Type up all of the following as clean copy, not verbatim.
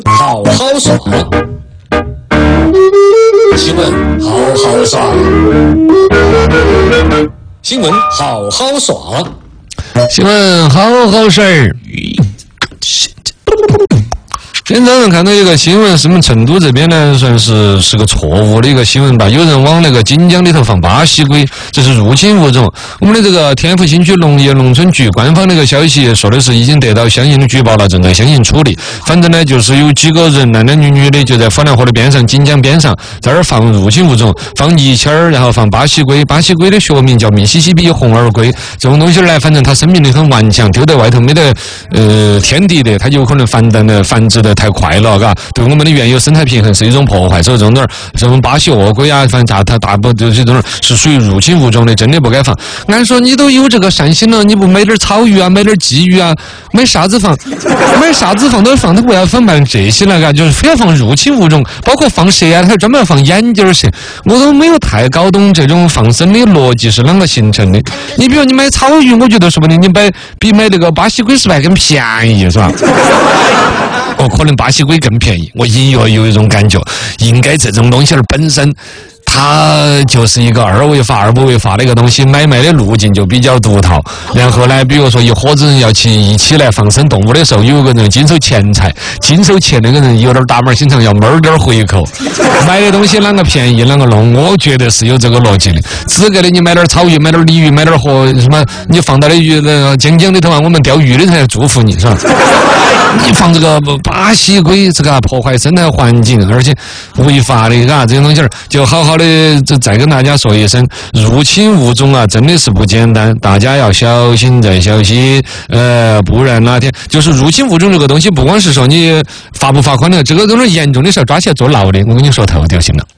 好好爽，新闻好好爽，新闻好好爽， 新闻好好事儿。今天早上看到一个新闻，是我们成都这边呢，算是个错误的一个新闻吧。有人往那个锦江里头放巴西龟，这是入侵物种。我们的这个天府新区农业农村局官方那个消息说的是已经得到相应的举报了，正在相应处理。反正呢，就是有几个人男男女女的就在满南河的边上、锦江边上，在那儿放入侵物种，放泥鳅儿，然后放巴西龟。巴西龟的学名叫密西西比红耳龟。这种东西呢，反正它生命力很顽强，丢在外头没得天敌的，它有可能繁殖的太快了，嘎，对我们的原有生态平衡是一种破坏。所以这种巴西鳄龟啊，反正它大部分这种是属于入侵物种的，真的不该放。按说你都有这个善心了，你不买点草鱼啊，买点鲫鱼啊，买啥子放？买啥子放都放，它不要放办这些了，嘎，就是非要放入侵物种，包括放蛇啊，它专门要放眼镜蛇，我都没有太搞懂这种放生的逻辑是啷个形成的。你比如你买草鱼，我觉得说不定你比买那个巴西龟是不是还更便宜，是吧？可能巴西龟更便宜，我隐约有一种感觉，应该这种东西儿本身它就是一个二违法二不违法的一个东西，买卖的路径就比较独套。然后呢，比如说一伙子人要一起来放生动物的时候，有个人经手钱财，经手钱那个人有点打门心肠，要闷点回口，买的东西啷个便宜啷个弄，我觉得是有这个逻辑的。资格的你买点草鱼，买点鲤鱼，买点什么，你放到那江里头啊，我们钓鱼的才祝福你，是吧？你放这个巴西龟，这个破坏生态环境，而且违法的，嘎，这些东西就好好的再跟大家说一声，入侵物种啊，真的是不简单，大家要小心再小心，不然哪天就是入侵物种这个东西，不光是说你罚不罚款的，这个东西严重的时候抓起来坐牢的，我跟你说透就行了。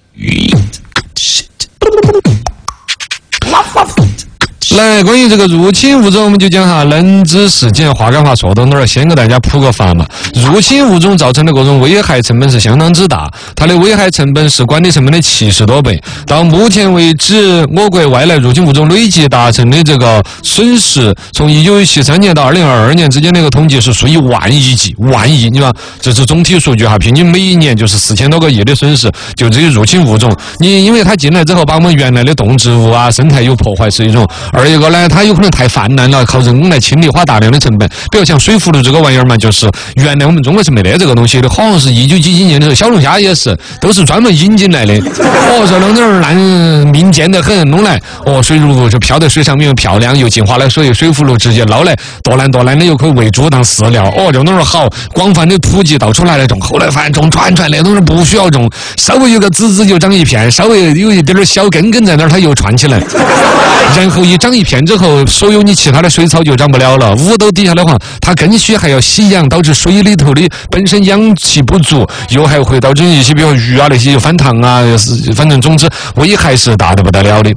来，关于这个入侵物种，我们就讲哈冷知识，既然话赶话说到那儿，先给大家普个法嘛。入侵物种造成的各种危害成本是相当之大，它的危害成本是管理成本的70多倍。到目前为止，我国外来入侵物种累计达成的这个损失，从1973年到2022年之间的一个统计是数以万亿计，万亿，你看这是总体数据哈，平均每一年就是4000多个亿的损失，就这些入侵物种，因为它进来之后，把我们原来的动植物啊生态有破坏是一种。二一个呢，它有可能太泛滥了，靠人工来清理，花大量的成本。比如像水葫芦这个玩意儿嘛，就是原来我们中国是没得这个东西的，好像是19几几年的时候，小龙虾也是，都是专门引进来的。说弄点烂民间的很，弄来水葫芦就飘在水上面又漂亮又净化了水，水葫芦直接捞来多烂的又可以喂猪当饲料，这东西好广泛的普及到处来种。后来发现种传那东西不需要种，稍微有个籽就长一片，稍微有一点小根在那儿，它又串起来，然后一长一片之后，所有你其他的水草就长不了了。5斗底下的话，它根须还要吸氧，导致水里头的本身氧气不足，又还会导致一些比如鱼啊那些翻塘啊，反正总之危害是大得不得了的。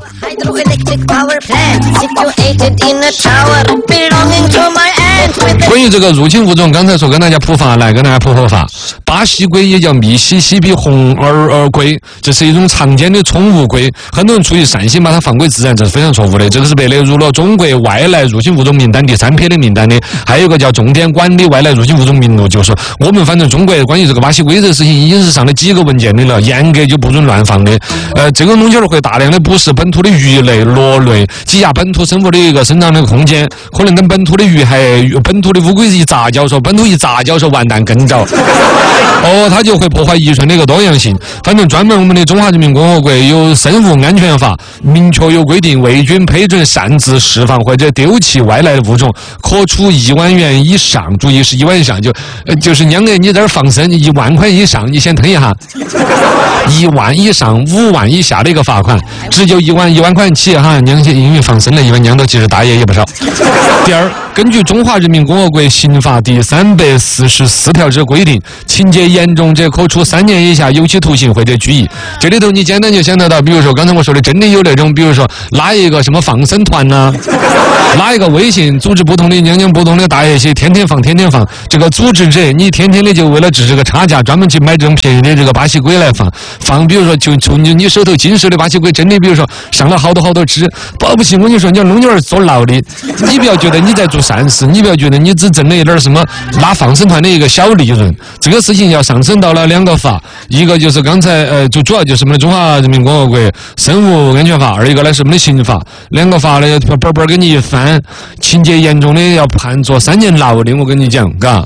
关于这个入侵物种，刚才说跟大家普法，来跟大家普法。巴西龟也叫密西西比红耳龟，这是一种常见的宠物龟，很多人出于善心把它放归自然，这是非常错误的。这个是被列入了中国外来入侵物种名单第3批的名单的，还有一个叫重点管理外来入侵物种名录，就是我们反正中国关于这个巴西龟这个事情已经是上了几个文件的了，严格就不准乱放的。这个东西会大量的捕食本土的鱼类、螺类，挤压本土生物的一个生长的空间，可能跟本土的鱼还本土的乌龟一杂交，本土一杂交完蛋更着。它就会破坏遗传的一个多样性。反正专门我们的中华人民共和国有生物安全法明确有规定，未经批准擅自释放或者丢弃外来的物种，可处1万元以上，注意是1万以上，就是娘的你在这儿放生1万块以上，你先听一下，1万以上5万以下的一个罚款，只就1万块起哈，娘些因为放生了1万，娘的其实大爷也不少。第二，根据中华人民共和国刑法第344条之规定，情节严重者可处3年以下有期徒刑或者拘役。这里头你简单就想得到，比如说刚才我说的，真的有那种，比如说拉一个什么放生团呐，拉一个微信组织不同的娘不同的大爷些天天放，这个组织者你天天的就为了值这个差价，专门去买这种便宜的这个巴西龟来放，比如说就从你手头经手的巴西龟，真的比如说上了好多只，保不齐我跟你说你要弄点坐牢的，你不要觉得你在做善事，你不要觉得你只挣了一点什么拉放生团的一个小利润，这个事情要上升到了2个法，一个就是刚才就主要就是我们的中华人民共和国生物安全法，二一个呢是我们的刑法，2个法呢本本给你一翻，情节严重的要判坐3年牢的，我跟你讲，嘎。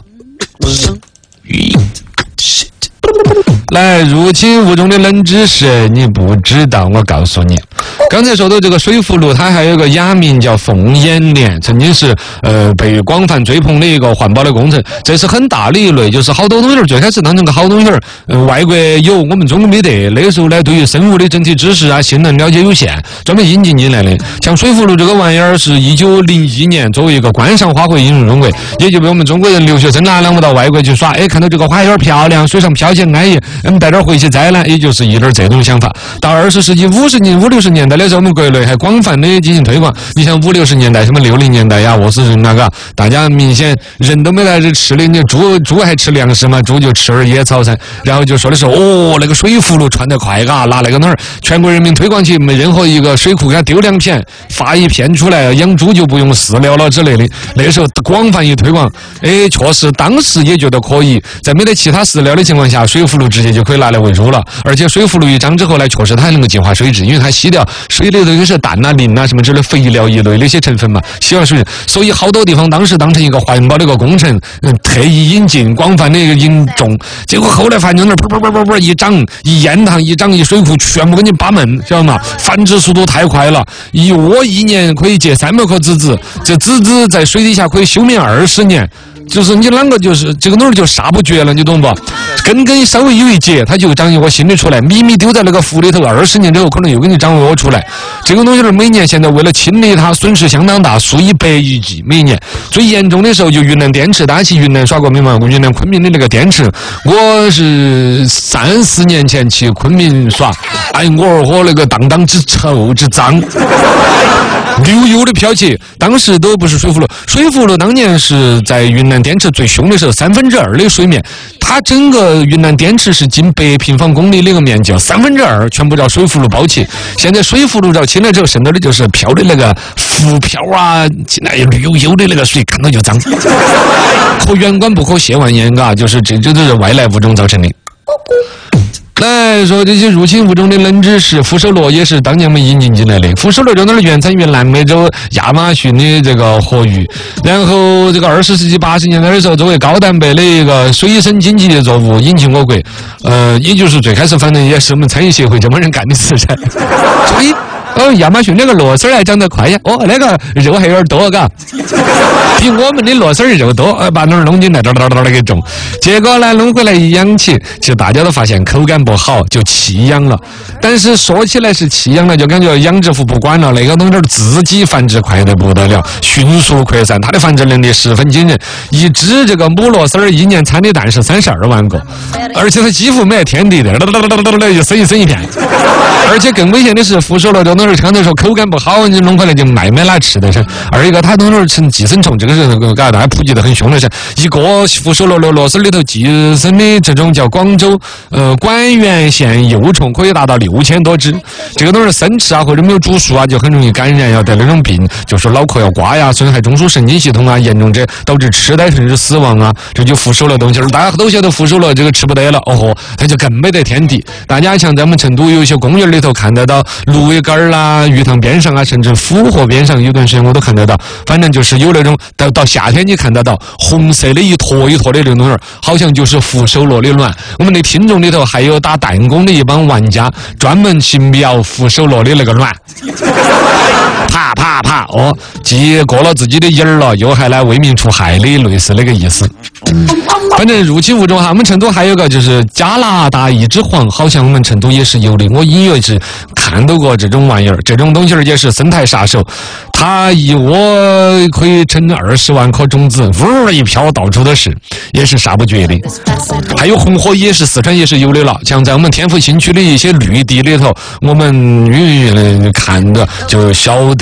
来，入侵物种的冷知识你不知道，我告诉你。刚才说到这个水葫芦，它还有个雅名叫凤眼莲，曾经是被广泛追捧的一个环保的工程。这是很大的一类，就是好多东西最开始当成个好东西外国有，我们中国没得。那时候呢，对于生物的整体知识啊、性能了解有限，专门引进进来的。像水葫芦这个玩意儿，是1901年作为一个观赏花卉引入中国，也就被我们中国人留学生啊，两个到外国去耍，看到这个花有点漂亮，水上飘起来安逸，我们带点回去摘呢，也就是一点这种想法。到20世纪50年、50、60年代的时候，我们国内还广泛的进行推广。你像50、60年代，什么60年代呀，沃斯人那个，大家明显人都没在这吃的，你猪还吃粮食嘛，猪就吃点野草噻。然后就说的是那个水葫芦传得快，嘎，拿那个哪儿，全国人民推广起，没任何一个水库给他丢2片，发一片出来，养猪就不用饲料了之类的。那时候广泛一推广，确实当时也觉得可以，在没得其他饲料的情况下，水葫芦直接就可以拿来喂猪了。而且水葫芦一长之后呢，确实它还能够净化水质，因为它吸掉水里头有些氮啊、磷啊什么之类肥料一类的一些成分嘛，吸完水，所以好多地方当时当成一个环保的一个工程，特意引进，广泛的引种。结果后来发现那噗一长一烟塘一长一水库，全部给你扒门，晓得吗？繁殖速度太快了，一窝1年可以结300颗籽籽，这籽籽在水底下可以休眠20年。就是你啷个就是这个东西就杀不绝了，你懂不？根稍微有一节，它就长一窝新的出来，米丢在那个湖里头，20年之后可能又给你长一窝出来。这个东西每年现在为了清理它，损失相当大，数以百亿计每年。最严重的时候就云南滇池，大家去云南耍过没嘛？云南昆明的那个滇池，我是30年前去昆明耍，我儿伙那个当之臭之脏。溜溜的飘起，当时都不是水葫芦，水葫芦当年是在云南滇池最凶的时候，2/3的水面，它整个云南滇池是近100平方公里的一个面积，2/3全部叫水葫芦包起。现在水葫芦绕起来之后，剩到的就是飘的那个浮漂啊，那绿油油的那个水，看到就脏。可远观不可亵玩焉，嘎，就是这都是外来物种造成的。来说这些入侵物种的冷知识，福寿螺也是当年我们引进进来的。福寿螺在那儿原产于南美洲亚马逊的这个河域，然后这个20世纪80年代的时候，作为高蛋白的一个水生经济的作物引进我国，也就是最开始反正也是我们餐饮协会这帮人干的事噻。所以亚马逊那个螺丝还长得快呀，那个肉还有点多，嘎，比我们的螺丝肉多，把那儿弄进来，给种，结果呢弄回来一养起，其实大家都发现口感不好，就弃养了。但是说起来是弃养了，就感觉养殖户不管了，那个东西自己繁殖快得不得了，迅速扩散，它的繁殖能力十分惊人。一只这个母螺丝1年产的蛋是32万个，而且它几乎没有天敌的，一生一片。而且更危险的是，福寿螺这东西刚才说口感不好，你弄回来就卖没哪吃的噻。二一个它东西成寄生虫，这个是大家普及得很凶的噻。一个福寿螺螺丝里头寄生的这种叫广州管源线幼虫可以达到6000多只。这个东西生吃啊或者没有煮熟啊就很容易感染，要得那种病，就是脑壳要刮呀，损害中枢神经系统啊，严重者导致痴呆甚至死亡啊。这就福寿螺东西，大家都晓得福寿螺这个吃不得了，它就更没得天敌。大家像在我们成都有一些公园里头看得到芦苇杆啦、鱼塘边上啊，甚至湖河边上，有段时间我都看得到。反正就是有那种到夏天你看得到红色的一坨一坨的那种东西，好像就是福寿螺的卵。我们的听众里头还有打弹弓的一帮玩家，专门去瞄福寿螺的那个卵，啪啪啪，既过了自己的瘾儿了，又还来为民除害的类似那个意思。反正入侵物种哈，我们成都还有个就是加拿大一只黄，好像我们成都也是有的。我隐约是看到过这种玩意儿，这种东西也是生态杀手。它一窝可以成20万颗种子，呜一飘到处都是，也是杀不绝的。还有红火也是四川也是有的了，像在我们天府新区的一些绿地里头，我们看的就晓得，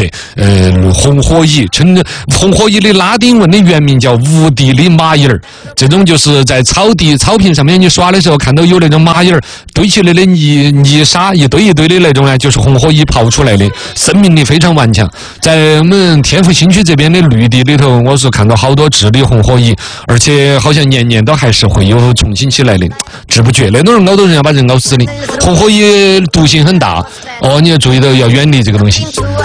红火蚁，红火蚁的拉丁文的原名叫无地的蚂蚁儿。这种就是在草坪上面你耍的时候，看到有那种蚂蚁儿堆起来的泥沙一堆一堆的那种呢，就是红火蚁刨出来的，生命力非常顽强。在我们天府新区这边的绿地里头，我是看到好多治理红火蚁，而且好像年年都还是会有重新起来的，治不绝。那种人咬到人要把人咬死的，红火蚁毒性很大哦，你要注意到要远离这个东西。